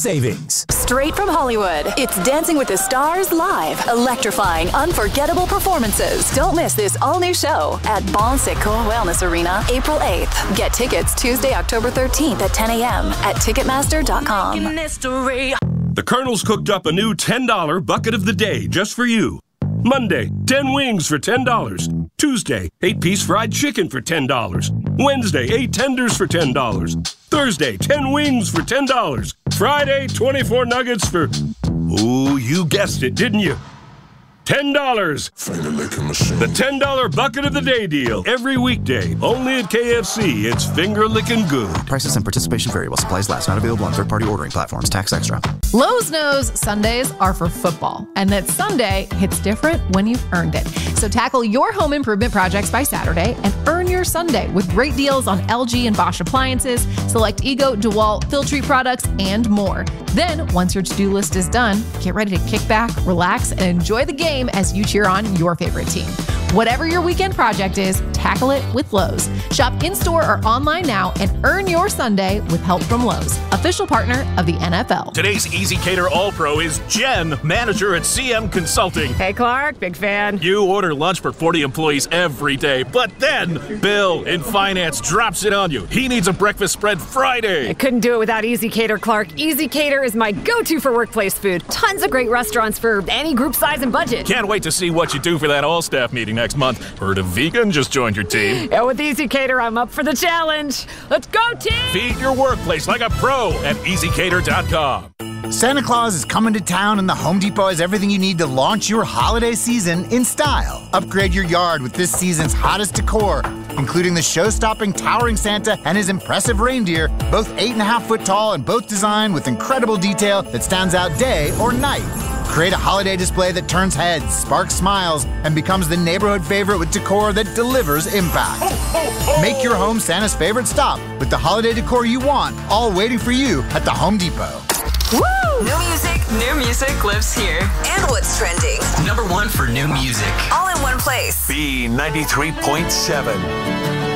savings. Straight from Hollywood, it's Dancing with the Stars Live. Electrifying, unforgettable performances. Don't miss this all-new show at Bon Secours Wellness Arena, April 8th. Get tickets Tuesday, October 13th at 10 a.m. at Ticketmaster.com. The Colonel's cooked up a new $10 bucket of the day just for you. Monday, 10 wings for $10. Tuesday, 8-piece fried chicken for $10. Wednesday, 8 tenders for $10. Thursday, 10 wings for $10. Friday, 24 nuggets for... Ooh, you guessed it, didn't you? $10. The $10 bucket of the day deal. Every weekday. Only at KFC. It's finger-licking good. Prices and participation vary while supplies last. Not available on third-party ordering platforms. Tax extra. Lowe's knows Sundays are for football, and that Sunday hits different when you've earned it. So tackle your home improvement projects by Saturday and earn your Sunday with great deals on LG and Bosch appliances, select Ego, DeWalt, Filtrete products, and more. Then, once your to-do list is done, get ready to kick back, relax, and enjoy the game as you cheer on your favorite team. Whatever your weekend project is, tackle it with Lowe's. Shop in-store or online now and earn your Sunday with help from Lowe's, official partner of the NFL. Today's ezCater All-Pro is Jen, manager at CM Consulting. Hey, Clark, big fan. You order lunch for 40 employees every day, but then Bill in finance drops it on you. He needs a breakfast spread Friday. I couldn't do it without ezCater, Clark. ezCater is my go-to for workplace food. Tons of great restaurants for any group size and budget. Can't wait to see what you do for that all-staff meeting next month. Heard a vegan just joined your team. Yeah, with ezCater, I'm up for the challenge. Let's go, team! Feed your workplace like a pro at ezCater.com. Santa Claus is coming to town, and the Home Depot has everything you need to launch your holiday season in style. Upgrade your yard with this season's hottest decor, including the show-stopping towering Santa and his impressive reindeer, both 8.5-foot tall and both designed with incredible detail that stands out day or night. Create a holiday display that turns heads, sparks smiles, and becomes the neighborhood favorite with decor that delivers impact. Make your home Santa's favorite stop with the holiday decor you want, all waiting for you at the Home Depot. Woo! New music lives here. And what's trending? #1 for new music. All in one place. B93.7.